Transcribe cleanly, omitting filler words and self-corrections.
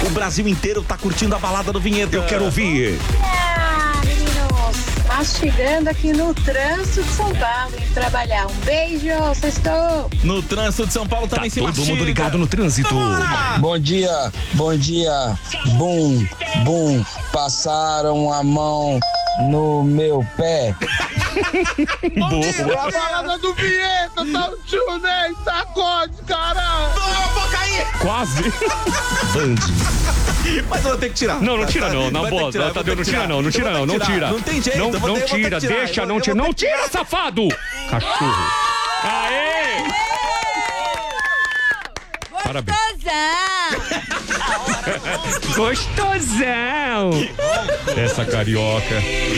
O Brasil inteiro tá curtindo a balada do Vinheta. Eu quero ouvir. Meninos, mastigando aqui no trânsito de São Paulo e trabalhar. Um beijo, sextou. No trânsito de São Paulo Tá também se todo mastiga. mundo ligado no trânsito. Bom dia. Bum, bum. Passaram a mão no meu pé. Boa. A balada do Vinheta, tá o tio Ney, sacode, caralho! Quase. Band. Mas eu vou ter que tirar. Não tira não, na Vai ter boa, que tirar, Tadeu, vai ter não que tira tirar. não, não tira Eu não, vou não ter que tira. Não tem jeito, Não, eu vou não ter que tira, tirar. deixa, Eu não vou tira, ter não que tira, safado! Cachorro. Aê! Parabéns. Gostosão! Essa carioca.